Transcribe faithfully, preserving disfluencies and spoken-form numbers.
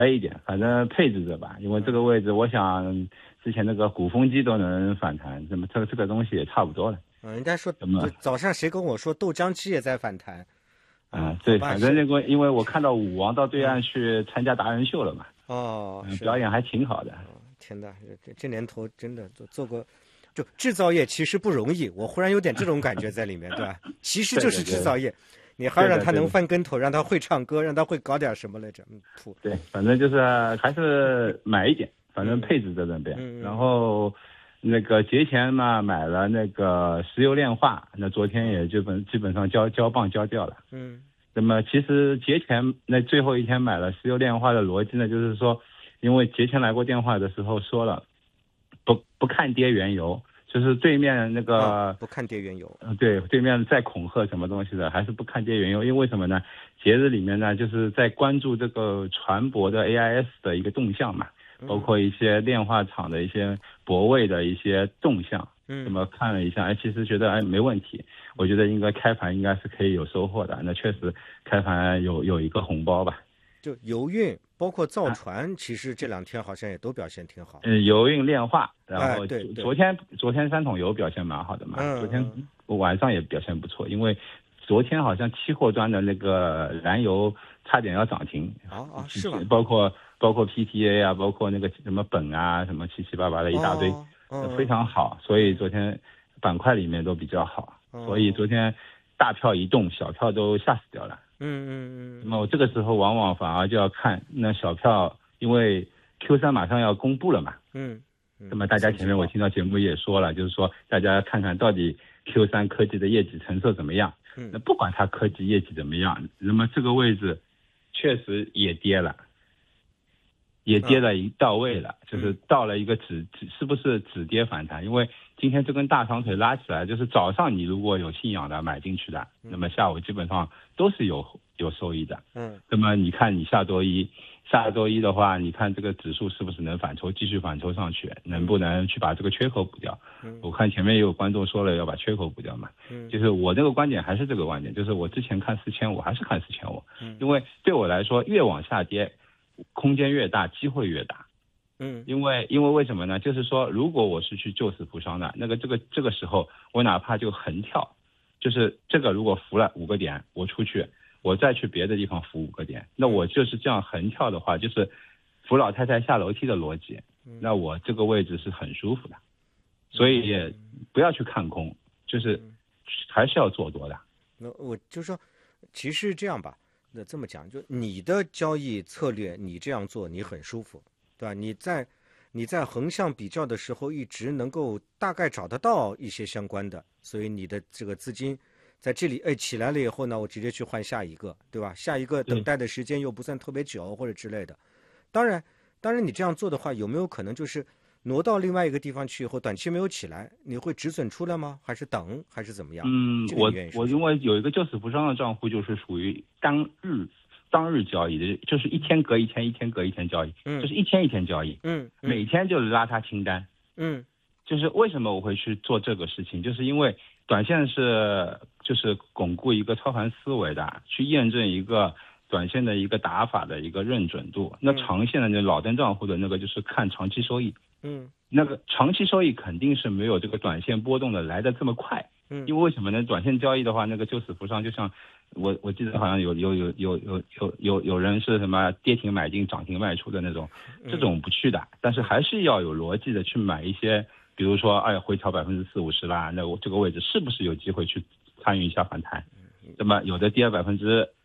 一点，反正配置着吧，因为这个位置，我想之前那个鼓风机都能反弹，那么这个这个东西也差不多了。 嗯，人家说那么早上谁跟我说豆浆机也在反弹？ 啊，对，反正那个，因为我看到武王到对岸去参加达人秀了嘛， 哦， 嗯、表演还挺好的。 哦、天哪，这这年头真的做做过，就制造业其实不容易，我忽然有点这种感觉在里面，对吧？其实就是制造业。对对对，你还让他能翻跟头，让他会唱歌，让他会搞点什么来着？嗯，吐。 对，反正就是还是买一点，反正配置在那边。 嗯、 然后那个节前嘛，买了那个石油炼化，那昨天也基本基本上交交棒交掉了。 嗯。 那么其实节前那最后一天买了石油炼化的逻辑呢，就是说，因为节前来过电话的时候说了，不不看跌原油。就是对面那个、 啊、不看跌原油， 呃，对，对面在恐吓什么东西的，还是不看跌原油，因为为什么呢？节日里面呢，就是在关注这个船舶的 A I S 的一个动向嘛，包括一些炼化厂的一些泊位的一些动向，嗯，那么看了一下，哎，其实觉得哎没问题，我觉得应该开盘应该是可以有收获的，那确实开盘有有一个红包吧。 就油运包括造船、啊，其实这两天好像也都表现挺好。 嗯，油运炼化，然后哎、对对昨天昨天三桶油表现蛮好的嘛， 嗯、 昨天晚上也表现不错，因为昨天好像期货端的那个燃油差点要涨停啊啊，是吗？ 包括包括 P T A 啊，包括那个什么苯啊，什么七七八八的一大堆， 哦嗯、 非常好，所以昨天板块里面都比较好， 哦、 所以昨天大票一动，小票都吓死掉了。 嗯嗯嗯。 那么我这个时候往往反而就要看那小票，因为 Q 三马上要公布了嘛。 嗯。嗯那么大家前面我听到节目也说了，就是说大家看看到底 Q 三科技的业绩成色怎么样。 嗯。 那不管它科技业绩怎么样，那么这个位置确实也跌了，也跌了一到位了，嗯、就是到了一个止止，是不是止跌反弹？因为今天这根大长腿拉起来，就是早上你如果有信仰的买进去的，那么下午基本上都是有有收益的。 嗯。 那么你看你下周一，下周一的话，你看这个指数是不是能反抽，继续反抽上去？能不能去把这个缺口补掉？ 嗯。 我看前面也有观众说了要把缺口补掉嘛。 嗯。 就是我这个观点还是这个观点，就是我之前看四千五还是看四千五。 嗯。 因为对我来说，越往下跌，空间越大，机会越大。 嗯， 因为因为为什么呢？就是说，如果我是去救死扶伤的，那个这个这个时候，我哪怕就横跳，就是这个如果扶了五个点，我出去，我再去别的地方扶五个点，那我就是这样横跳的话，就是扶老太太下楼梯的逻辑，那我这个位置是很舒服的，所以也不要去看空，就是还是要做多的。 那我就说，其实这样吧，那这么讲，就你的交易策略，你这样做你很舒服。对吧？你在你在横向比较的时候，一直能够大概找得到一些相关的，所以你的这个资金在这里哎起来了以后呢，我直接去换下一个，对吧？下一个等待的时间又不算特别久或者之类的。当然，当然你这样做的话，有没有可能就是挪到另外一个地方去以后，短期没有起来，你会止损出来吗？还是等，还是怎么样？ 嗯， 这个我我因为有一个救死扶伤的账户，就是属于当日。当日交易的，就是一天隔一天，一天隔一天交易， 嗯， 就是一天一天交易， 嗯，嗯每天就拉它清单， 嗯， 就是为什么我会去做这个事情，就是因为短线是就是巩固一个操盘思维的，去验证一个短线的一个打法的一个认准度。那长线的那老登账户的那个就是看长期收益， 嗯， 那个长期收益肯定是没有这个短线波动的来的这么快， 嗯， 因为为什么呢？短线交易的话，那个救死扶伤就像。我我记得好像有有有有有有有有人是什么跌停买进涨停卖出的那种，这种不去的，但是还是要有逻辑的去买一些，比如说哎回调百分之四五十啦，那我这个位置是不是有机会去参与一下反弹？那么有的跌百分之